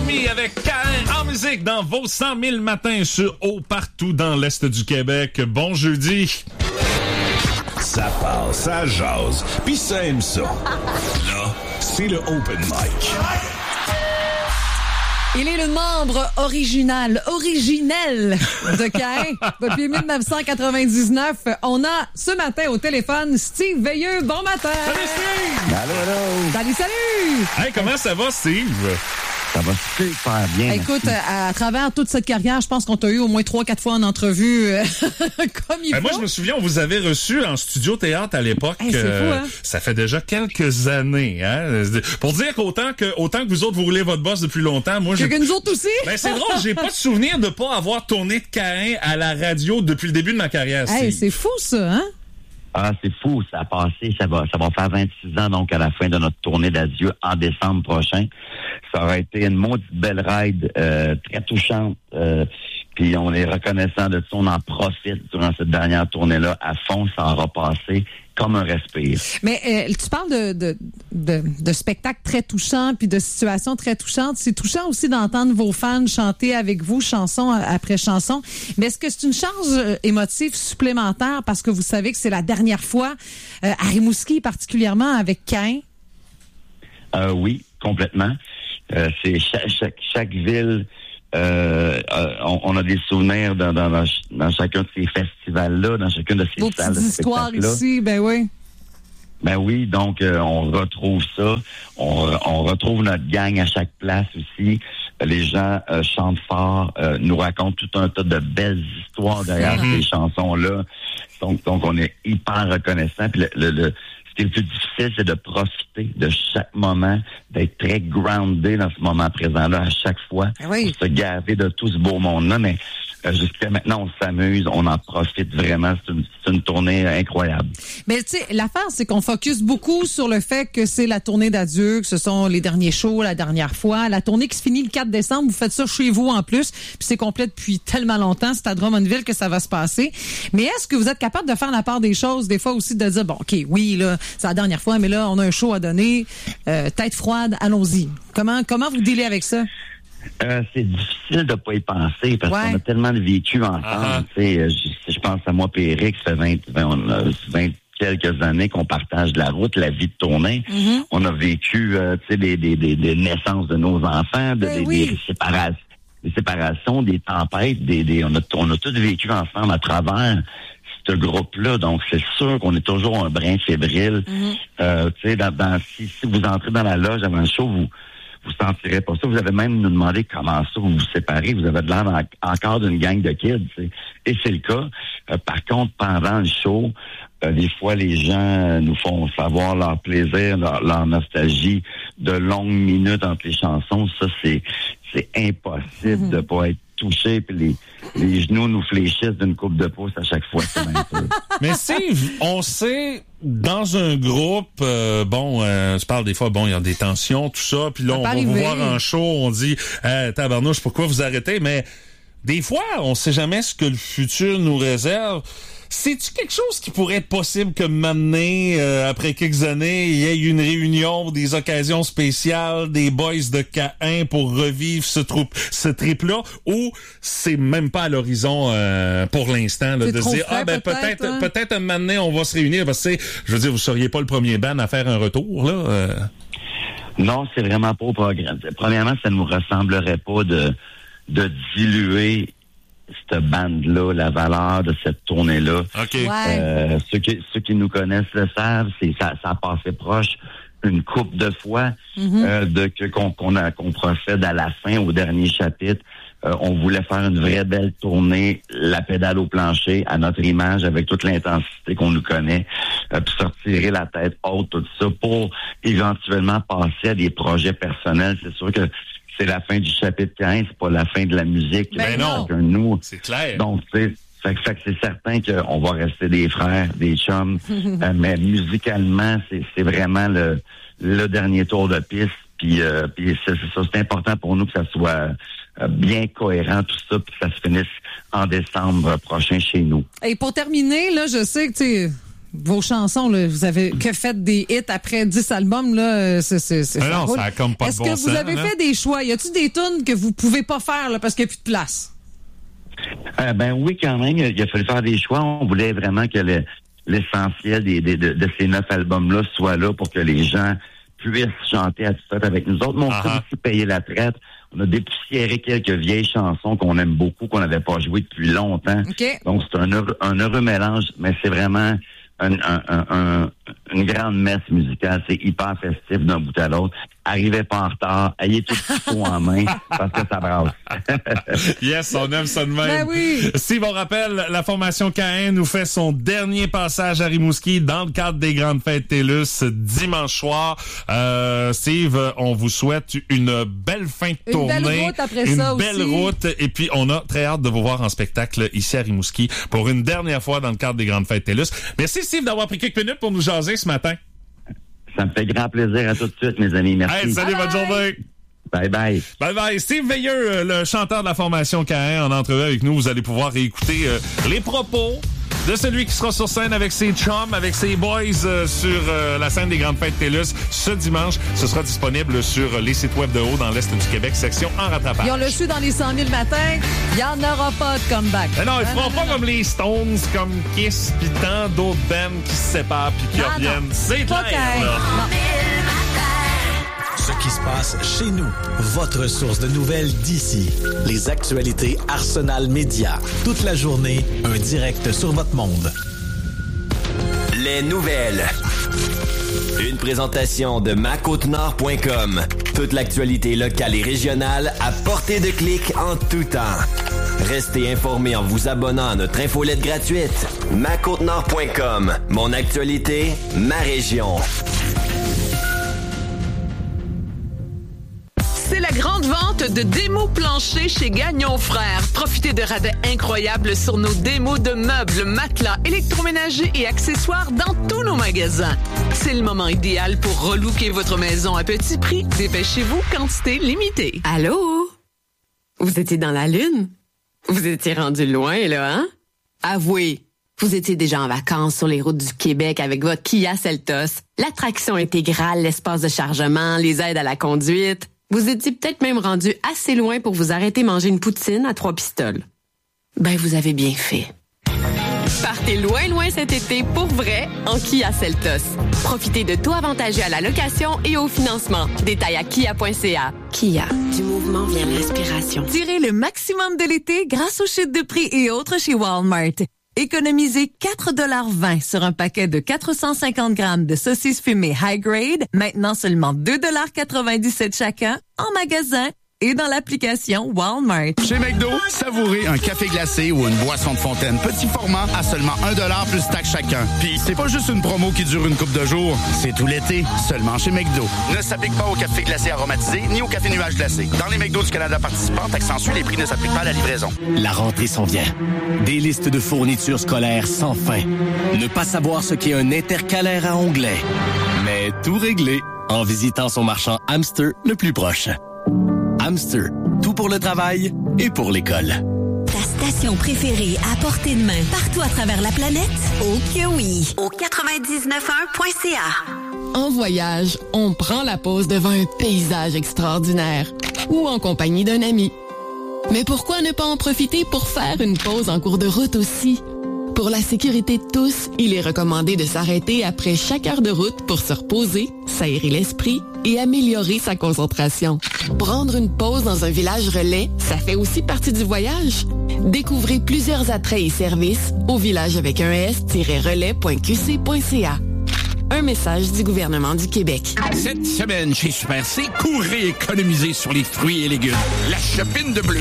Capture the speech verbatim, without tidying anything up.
Me avec Caïn en musique dans vos cent mille matins sur Haut partout dans l'Est du Québec. Bon jeudi. Ça parle, ça jase, pis ça aime ça. Là, c'est le Open Mic. Il est le membre original, originel de Caïn depuis dix-neuf cent quatre-vingt-dix-neuf. On a ce matin au téléphone Steve Veilleux. Bon matin! Salut Steve! Allô, allô! Salut, salut! Hey, comment ça va Steve? Ça va super bien. Écoute, à, à travers toute cette carrière, je pense qu'on t'a eu au moins trois, quatre fois en entrevue euh, comme il Ben faut. moi, je me souviens, on vous avait reçu en studio théâtre à l'époque. Hey, c'est euh, fou, hein? Ça fait déjà quelques années. Hein? Pour dire qu'autant que autant que vous autres, vous roulez votre boss depuis longtemps, moi, j'ai... Que nous autres aussi? Ben c'est drôle, j'ai pas de souvenir de pas avoir tourné de Caïn à la radio depuis le début de ma carrière, Steve. Hey, c'est fou ça, hein? Ah, c'est fou, ça a passé, ça va, ça va faire vingt-six ans, donc, à la fin de notre tournée d'adieu en décembre prochain. Ça aura été une maudite belle ride, euh, très touchante, euh, puis on est reconnaissant de ça, on en profite durant cette dernière tournée-là à fond, ça aura passé comme un respire. Mais euh, tu parles de, de, de, de spectacles très touchants puis de situations très touchantes. C'est touchant aussi d'entendre vos fans chanter avec vous chanson après chanson. Mais est-ce que c'est une charge euh, émotive supplémentaire parce que vous savez que c'est la dernière fois, euh, à Rimouski particulièrement avec Caïn? Euh, oui, complètement. Euh, c'est chaque, chaque, chaque ville... Euh, euh, on, on a des souvenirs dans, dans, dans, dans chacun de ces festivals-là, dans chacune de ces Vos salles de petites histoires spectacle-là. ici, ben oui. Ben oui, donc euh, on retrouve ça. On, on retrouve notre gang à chaque place aussi. Les gens euh, chantent fort, euh, nous racontent tout un tas de belles histoires derrière Mm-hmm. ces chansons-là. Donc, donc on est hyper reconnaissant. Puis le, le, le, ce qui est le plus difficile, c'est de profiter de chaque moment, d'être très groundé dans ce moment présent-là à chaque fois, Ah oui. pour se gaver de tout ce beau monde-là. Mais euh, jusqu'à maintenant, on s'amuse, on en profite vraiment. C'est une, c'est une tournée incroyable. Mais tu sais, l'affaire, c'est qu'on focus beaucoup sur le fait que c'est la tournée d'adieu, que ce sont les derniers shows, la dernière fois. La tournée qui se finit le quatre décembre, vous faites ça chez vous en plus, puis c'est complet depuis tellement longtemps, c'est à Drummondville que ça va se passer. Mais est-ce que vous êtes capable de faire la part des choses, des fois aussi de dire, bon, OK, oui, là, c'est la dernière fois, mais là, on a un show à donner, euh, tête froide, allons-y. Comment, comment vous dealez avec ça? Euh, c'est difficile de pas y penser parce Ouais. qu'on a tellement de vécu ensemble. Ah. Tu sais, euh, je, je pense à moi et Eric, ça fait vingt, vingt, on a vingt quelques années qu'on partage la route, la vie de tournée. Mm-hmm. On a vécu, euh, tu sais, des, des, des, des naissances de nos enfants, de, Ben des, oui. des séparations, des séparations, des tempêtes, des, des, on a, on a tous vécu ensemble à travers ce groupe-là. Donc, c'est sûr qu'on est toujours un brin fébrile. Mm-hmm. Euh, tu sais, dans, dans, si, si vous entrez dans la loge avant le show, vous vous sentirez pas ça. Vous avez même nous demandé comment ça vous vous séparez. Vous avez de l'air en- encore d'une gang de kids. Tu sais. Et c'est le cas. Euh, par contre, pendant le show, euh, des fois, les gens euh, nous font savoir leur plaisir, leur, leur nostalgie de longues minutes entre les chansons. Ça, c'est c'est impossible de pas être touché. Puis les, les genoux nous fléchissent d'une coupe de pouce à chaque fois. C'est bien sûr. Mais Steve, on sait, dans un groupe, euh, bon, euh, je parle des fois, bon, il y a des tensions, tout ça, puis là, Ça on peut va vous arriver. voir en show, on dit, eh, tabarnouche, pourquoi vous arrêtez? Mais des fois, on sait jamais ce que le futur nous réserve. C'est-tu quelque chose qui pourrait être possible que m'amener, euh, après quelques années, il y ait une réunion, des occasions spéciales, des boys de Caïn pour revivre ce, troupe, ce trip-là, ou c'est même pas à l'horizon euh, pour l'instant, là, C'est de se trop dire, frais, ah ben peut-être, peut-être, hein? peut-être un moment donné, on va se réunir, parce que, je veux dire, vous seriez pas le premier band à faire un retour, là. Euh. Non, c'est vraiment pas au programme. Premièrement, ça ne nous ressemblerait pas de, de diluer cette bande-là, la valeur de cette tournée-là. OK. Ouais. Euh, ceux, qui, ceux qui nous connaissent le savent, c'est ça, ça a passé proche une couple de fois Mm-hmm. euh, de que qu'on qu'on, a, qu'on procède à la fin, au dernier chapitre. Euh, on voulait faire une vraie belle tournée, la pédale au plancher, à notre image, avec toute l'intensité qu'on nous connaît, euh, puis sortir la tête haute, tout ça, pour éventuellement passer à des projets personnels. C'est sûr que c'est la fin du chapitre quinze, c'est pas la fin de la musique. Ben non. Chacun de nous. C'est clair. Donc, tu sais, fait, que- fait que c'est certain qu'on va rester des frères, des chums, euh, mais musicalement, c'est, c'est vraiment le, le dernier tour de piste. Puis, euh, puis c'est, c'est ça, c'est important pour nous que ça soit euh, bien cohérent, tout ça, puis que ça se finisse en décembre prochain chez nous. Et pour terminer, là, je sais que tu sais, vos chansons, là, vous avez que fait des hits après dix albums, là, c'est, c'est, c'est Mais ça non, roule. ça a comme pas de Est-ce bon que vous sens, avez là? fait des choix? Y a-t-il des tunes que vous pouvez pas faire là, parce qu'il n'y a plus de place? Euh, ben oui, quand même, il a fallu faire des choix. On voulait vraiment que le, l'essentiel des, des, de, de ces neuf albums-là soit là pour que les gens puissent chanter à tue-tête avec nous autres. Mais on Ah peut ah. aussi payer la traite. On a dépoussiéré quelques vieilles chansons qu'on aime beaucoup, qu'on n'avait pas jouées depuis longtemps. OK. Donc, c'est un heureux, un heureux mélange, mais c'est vraiment un, un, un, un, une grande messe musicale. C'est hyper festif d'un bout à l'autre. Arrivez pas en retard. Ayez tout ce qu'il faut en main parce que ça brasse. Yes, on aime ça de même. Ben oui. Steve, on rappelle, la formation Caïn nous fait son dernier passage à Rimouski dans le cadre des Grandes Fêtes TELUS dimanche soir. Euh, Steve, on vous souhaite une belle fin de Une tournée. belle route après une ça belle aussi. route. Et puis, on a très hâte de vous voir en spectacle ici à Rimouski pour une dernière fois dans le cadre des Grandes Fêtes TELUS. Merci, Steve, d'avoir pris quelques minutes pour nous jaser ce matin. Ça me fait grand plaisir. À tout de suite, mes amis. Merci. Hey, salut, bonne journée. Bye bye. Bye bye. Steve Veilleux, le chanteur de la formation Caïn, en entrevue avec nous. Vous allez pouvoir réécouter euh, les propos de celui qui sera sur scène avec ses chums, avec ses boys euh, sur euh, la scène des Grandes Fêtes TELUS ce dimanche. Ce sera disponible sur les sites web de Haut dans l'Est du Québec, section en rattrapage. Ils ont le su dans les cent mille matins. Il n'y en aura pas de comeback. Mais non, ils Non, feront non, pas non, comme les Stones, comme Kiss, pis tant d'autres bands qui se séparent puis qui Ah, non. reviennent. C'est Pas clair, Caïn. là. Non. Ce qui se passe chez nous. Votre source de nouvelles d'ici. Les actualités Arsenal Média. Toute la journée, un direct sur votre monde. Les nouvelles. Une présentation de ma côte nord point com. Toute l'actualité locale et régionale à portée de clic en tout temps. Restez informés en vous abonnant à notre infolette gratuite. ma côte nord point com. Mon actualité, ma région. C'est la grande vente de démos planchers chez Gagnon Frères. Profitez de rabais incroyables sur nos démos de meubles, matelas, électroménagers et accessoires dans tous nos magasins. C'est le moment idéal pour relooker votre maison à petit prix. Dépêchez-vous, quantité limitée. Allô? Vous étiez dans la Lune? Vous étiez rendu loin, là, hein? Avouez, vous étiez déjà en vacances sur les routes du Québec avec votre Kia Seltos, l'attraction intégrale, l'espace de chargement, les aides à la conduite. Vous étiez peut-être même rendu assez loin pour vous arrêter manger une poutine à trois pistoles. Ben, vous avez bien fait. Partez loin, loin cet été pour vrai en Kia Seltos. Profitez de taux avantageux à la location et au financement. Détails à kia point c a. Kia, du mouvement vient l'inspiration. Tirez le maximum de l'été grâce aux chutes de prix et autres chez Walmart. Économisez quatre dollars vingt sur un paquet de quatre cent cinquante grammes de saucisses fumées high grade, maintenant seulement deux dollars quatre-vingt-dix-sept chacun, en magasin et dans l'application Walmart. Chez McDo, savourez un café glacé ou une boisson de fontaine petit format à seulement un dollar plus taxe chacun. Puis c'est pas juste une promo qui dure une couple de jours, c'est tout l'été, seulement chez McDo. Ne s'applique pas au café glacé aromatisé ni au café nuage glacé. Dans les McDo du Canada participants, accentue, les prix ne s'appliquent pas à la livraison. La rentrée s'en vient. Des listes de fournitures scolaires sans fin. Ne pas savoir ce qu'est un intercalaire à onglets. Mais tout réglé en visitant son marchand Hamster le plus proche. Hamster, tout pour le travail et pour l'école. Ta station préférée à portée de main partout à travers la planète? Oh que oui! Au quatre-vingt-dix-neuf un point c a. En voyage, on prend la pause devant un paysage extraordinaire ou en compagnie d'un ami. Mais pourquoi ne pas en profiter pour faire une pause en cours de route aussi? Pour la sécurité de tous, il est recommandé de s'arrêter après chaque heure de route pour se reposer, s'aérer l'esprit et améliorer sa concentration. Prendre une pause dans un village relais, ça fait aussi partie du voyage. Découvrez plusieurs attraits et services au village avec un s-relais point q c point c a. Un message du gouvernement du Québec. Cette semaine chez Super C, courez économiser sur les fruits et légumes. La chopine de bleu